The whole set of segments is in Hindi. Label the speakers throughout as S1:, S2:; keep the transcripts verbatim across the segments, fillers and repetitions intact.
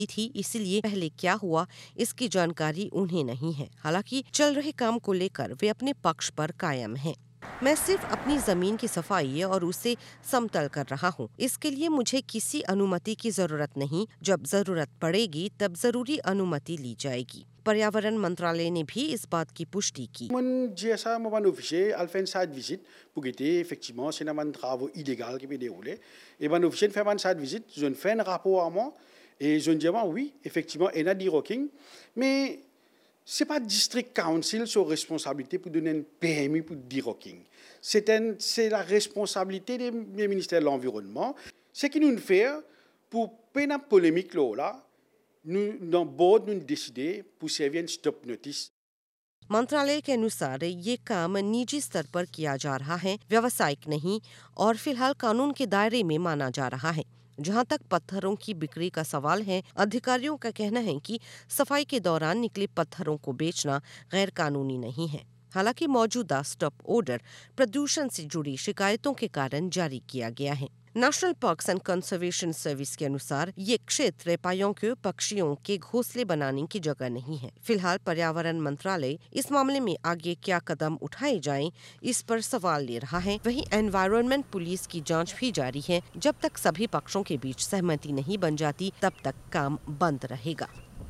S1: थी, इसलिए पहले क्या हुआ इसकी जानकारी उन्हें नहीं है। हालांकि चल रहे काम को लेकर वे अपने पक्ष पर कायम हैं। मैं सिर्फ अपनी जमीन की सफाई और उसे समतल कर रहा हूँ। इसके लिए मुझे किसी अनुमति की जरूरत नहीं। जब जरूरत पड़ेगी तब जरूरी अनुमति ली जाएगी। पर्यावरण मंत्रालय ने भी इस बात की पुष्टि की।
S2: Mon GSA moment officier Alphen site visite pour guetter effectivement c'est un travaux illégal qui peut dérouler et ben officier fait un site visite je ne fais un rapport à moi et je ne dis pas oui effectivement il y a des rocking mais c'est pas district council sur responsabilité pour donner un permis pour dire rocking c'est un c'est la responsabilité des ministères de l'environnement ce qui nous fait pour pas une polémique là nous dans board nous décider pour servir une stop notice.
S1: मंत्रालय के अनुसार ये काम निजी स्तर पर किया जा रहा है, व्यावसायिक नहीं, और फिलहाल कानून के दायरे में माना जा रहा है। जहां तक पत्थरों की बिक्री का सवाल है, अधिकारियों का कहना है कि सफाई के दौरान निकले पत्थरों को बेचना गैर कानूनी नहीं है। हालांकि मौजूदा स्टॉप ऑर्डर प्रदूषण से जुड़ी शिकायतों के कारण जारी किया गया है। National parks and conservation service के अनुसार ये क्षेत्र पायों के पक्षियों के घोंसले बनाने की जगह नहीं है। फिलहाल पर्यावरण मंत्रालय इस मामले में आगे क्या कदम उठाए जाएं, इस पर सवाल ले रहा है। वहीं एनवायरनमेंट पुलिस की जांच भी जारी है। जब तक सभी पक्षों के बीच सहमति नहीं बन जाती तब तक काम बंद रहेगा।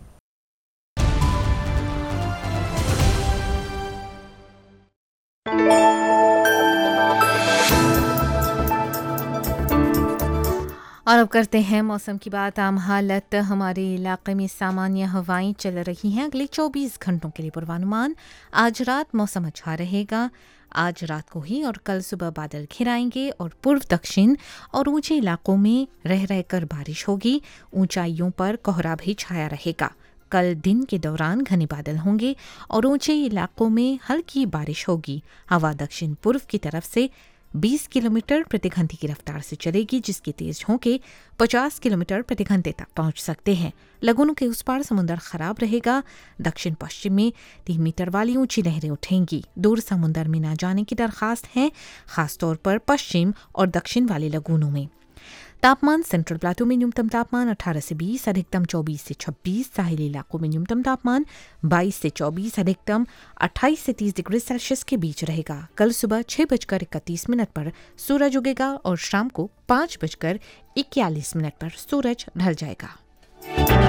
S3: और अब करते हैं मौसम की बात। आम हालत हमारे इलाके में सामान्य हवाएं चल रही हैं। अगले चौबीस घंटों के लिए पूर्वानुमान। आज रात मौसम अच्छा रहेगा। आज रात को ही और कल सुबह बादल घिराएंगे और पूर्व दक्षिण और ऊंचे इलाकों में रह रहकर बारिश होगी। ऊंचाइयों पर कोहरा भी छाया रहेगा। कल दिन के दौरान घने बादल होंगे और ऊंचे इलाकों में हल्की बारिश होगी। हवा दक्षिण पूर्व की तरफ से बीस किलोमीटर प्रति घंटे की रफ्तार से चलेगी, जिसके तेज झोंके पचास किलोमीटर प्रति घंटे तक पहुंच सकते हैं। लगुनों के उस पार समुद्र खराब रहेगा। दक्षिण पश्चिम में तीन मीटर वाली ऊंची लहरें उठेंगी। दूर समुद्र में न जाने की दरखास्त है, खासतौर पर पश्चिम और दक्षिण वाले लगुनों में। तापमान सेंट्रल प्लाटू में न्यूनतम तापमान अठारह से बीस, अधिकतम चौबीस से छब्बीस। साहिली इलाकों में न्यूनतम तापमान बाईस से चौबीस, अधिकतम अट्ठाईस से तीस डिग्री सेल्सियस के बीच रहेगा। कल सुबह छह बजकर इकतीस मिनट पर सूरज उगेगा और शाम को पाँच बजकर इक्यालीस मिनट पर सूरज ढल जाएगा।